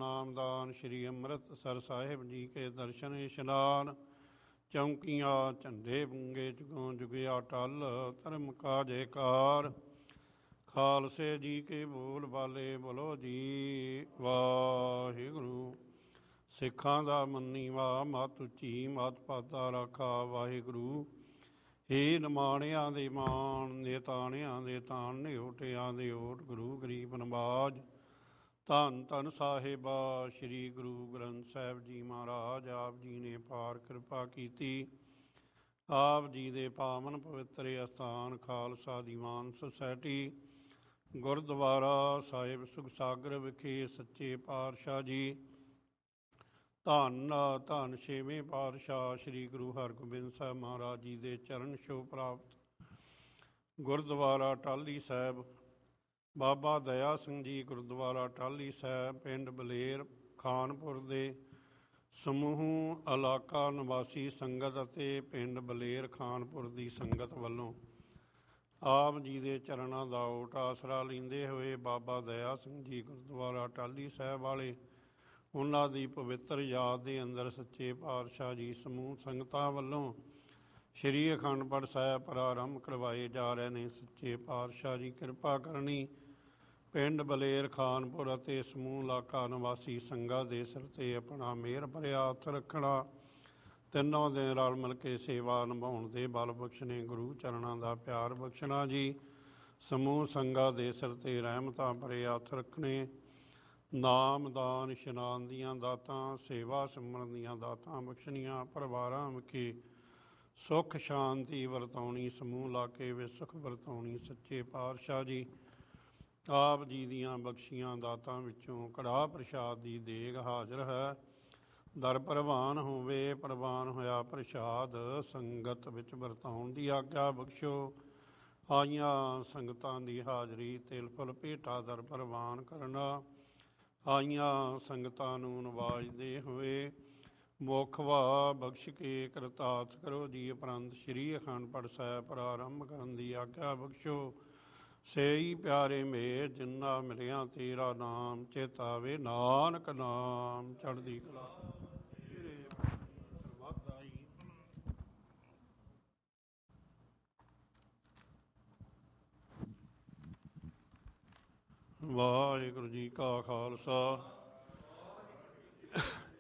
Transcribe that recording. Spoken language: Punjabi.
ਨਾਮਦਾਨ। ਸ਼੍ਰੀ ਅੰਮ੍ਰਿਤਸਰ ਸਾਹਿਬ ਜੀ ਕੇ ਦਰਸ਼ਨ ਇਸ਼ਨਾਨ। ਚੌਂਕੀਆਂ ਝੰਡੇ ਬੁੰਗੇ ਜੁਗੋਂ ਜੁਗਿਆ ਟਲ। ਧਰਮ ਕਾ ਜੈਕਾਰ। ਖਾਲਸੇ ਜੀ ਕੇ ਬੋਲ ਬਾਲੇ ਬੋਲੋ ਜੀ ਵਾਹਿਗੁਰੂ। ਸਿੱਖਾਂ ਦਾ ਮੰਨੀਵਾ ਮਤ ਉੱਚੀ ਮਤ ਪਾਤਾ ਰਾਖਾ ਵਾਹਿਗੁਰੂ। ਹੇ ਨਿਮਾਣਿਆਂ ਦੇ ਮਾਣ ਨਿਤਾਣਿਆਂ ਦੇ ਤਾਣ ਨਿਓਟਿਆਂ ਦੇ ਓਟ ਗੁਰੂ ਗਰੀਬ ਨਵਾਜ। ਧੰਨ ਧੰਨ ਸਾਹਿਬਾ ਸ਼੍ਰੀ ਗੁਰੂ ਗ੍ਰੰਥ ਸਾਹਿਬ ਜੀ ਮਹਾਰਾਜ। ਆਪ ਜੀ ਨੇ ਪਾਰ ਕਿਰਪਾ ਕੀਤੀ। ਆਪ ਜੀ ਦੇ ਪਾਵਨ ਪਵਿੱਤਰ ਅਸਥਾਨ ਖਾਲਸਾ ਦੀਵਾਨ ਸੁਸਾਇਟੀ ਗੁਰਦੁਆਰਾ ਸਾਹਿਬ ਸੁਖਸਾਗਰ ਵਿਖੇ ਸੱਚੇ ਪਾਤਸ਼ਾਹ ਜੀ ਧੰਨ ਧੰਨ ਛੇਵੇਂ ਪਾਤਸ਼ਾਹ ਸ਼੍ਰੀ ਗੁਰੂ ਹਰਗੋਬਿੰਦ ਸਾਹਿਬ ਮਹਾਰਾਜ ਜੀ ਦੇ ਚਰਨ ਛੋਹ ਪ੍ਰਾਪਤ ਗੁਰਦੁਆਰਾ ਟਾਹਲੀ ਸਾਹਿਬ ਬਾਬਾ ਦਇਆ ਸਿੰਘ ਜੀ ਗੁਰਦੁਆਰਾ ਟਾਹਲੀ ਸਾਹਿਬ ਪਿੰਡ ਬਲੇਰ ਖਾਨਪੁਰ ਦੇ ਸਮੂਹ ਇਲਾਕਾ ਨਿਵਾਸੀ ਸੰਗਤ ਅਤੇ ਪਿੰਡ ਬਲੇਰ ਖਾਨਪੁਰ ਦੀ ਸੰਗਤ ਵੱਲੋਂ ਆਪ ਜੀ ਦੇ ਚਰਨਾਂ ਦਾ ਓਟ ਆਸਰਾ ਲੈਂਦੇ ਹੋਏ ਬਾਬਾ ਦਇਆ ਸਿੰਘ ਜੀ ਗੁਰਦੁਆਰਾ ਟਾਹਲੀ ਸਾਹਿਬ ਵਾਲੇ ਉਹਨਾਂ ਦੀ ਪਵਿੱਤਰ ਯਾਦ ਦੇ ਅੰਦਰ ਸੱਚੇ ਪਾਤਸ਼ਾਹ ਜੀ ਸਮੂਹ ਸੰਗਤਾਂ ਵੱਲੋਂ ਸ਼੍ਰੀ ਅਖੰਡ ਪਾਠ ਸਾਹਿਬ ਪ੍ਰਾਰੰਭ ਕਰਵਾਏ ਜਾ ਰਹੇ ਨੇ। ਸੱਚੇ ਪਾਤਸ਼ਾਹ ਜੀ ਕਿਰਪਾ ਕਰਨੀ ਪਿੰਡ ਬਲੇਰ ਖਾਨਪੁਰ ਅਤੇ ਸਮੂਹ ਇਲਾਕਾ ਨਿਵਾਸੀ ਸੰਗਤ ਦੇ ਸਿਰ 'ਤੇ ਆਪਣਾ ਮਿਹਰ ਭਰਿਆ ਹੱਥ ਰੱਖਣਾ। ਤਿੰਨੋਂ ਦਿਨ ਰਲ ਮਿਲ ਕੇ ਸੇਵਾ ਨਿਭਾਉਣ ਦੇ ਬਲ ਬਖਸ਼ਣੇ। ਗੁਰੂ ਚਰਨਾਂ ਦਾ ਪਿਆਰ ਬਖਸ਼ਣਾ ਜੀ। ਸਮੂਹ ਸੰਗਤ ਦੇ ਸਿਰ 'ਤੇ ਰਹਿਮਤਾਂ ਭਰੇ ਹੱਥ ਰੱਖਣੇ। ਨਾਮਦਾਨ ਇਸ਼ਨਾਨ ਦੀਆਂ ਦਾਤਾਂ ਸੇਵਾ ਸਿਮਰਨ ਦੀਆਂ ਦਾਤਾਂ ਬਖਸ਼ਣੀਆਂ। ਪਰਿਵਾਰਾਂ ਵਿਖੇ ਸੁੱਖ ਸ਼ਾਂਤੀ ਵਰਤਾਉਣੀ। ਸਮੂਹ ਇਲਾਕੇ ਵਿੱਚ ਸੁੱਖ ਵਰਤਾਉਣੀ। ਸੱਚੇ ਪਾਤਸ਼ਾਹ ਜੀ ਆਪ ਜੀ ਦੀਆਂ ਬਖਸ਼ੀਆਂ ਦਾਤਾਂ ਵਿੱਚੋਂ ਕੜਾਹ ਪ੍ਰਸ਼ਾਦ ਦੀ ਦੇਗ ਹਾਜ਼ਰ ਹੈ। ਦਰ ਪ੍ਰਵਾਨ ਹੋਵੇ ਪ੍ਰਵਾਨ ਹੋਇਆ ਪ੍ਰਸ਼ਾਦ ਸੰਗਤ ਵਿੱਚ ਵਰਤਾਉਣ ਦੀ ਆਗਿਆ ਬਖਸ਼ੋ। ਆਈਆਂ ਸੰਗਤਾਂ ਦੀ ਹਾਜ਼ਰੀ ਤਿਲ ਫੁੱਲ ਭੇਟਾ ਦਰ ਪ੍ਰਵਾਨ ਕਰਨਾ। ਆਈਆਂ ਸੰਗਤਾਂ ਨੂੰ ਨਵਾਜਦੇ ਹੋਏ ਮੁੱਖ ਵਾ ਬਖਸ਼ ਕੇ ਕਰਤਾਰਥ ਕਰੋ ਜੀ। ਉਪਰੰਤ ਸ਼੍ਰੀ ਅਖੰਡ ਪਾਠ ਸਾਹਿਬ ਪ੍ਰਾਰੰਭ ਕਰਨ ਦੀ ਆਗਿਆ ਬਖਸ਼ੋ। ਸੇਈ ਪਿਆਰੇ ਮੇਰ ਜਿੰਨਾ ਮਿਲਿਆ ਤੇਰਾ ਨਾਮ ਚੇਤਾਵੇ ਨਾਨਕ ਨਾਮ ਚੜ੍ਹਦੀ ਕਲਾ। ਵਾਹਿਗੁਰੂ ਜੀ ਕਾ ਖਾਲਸਾ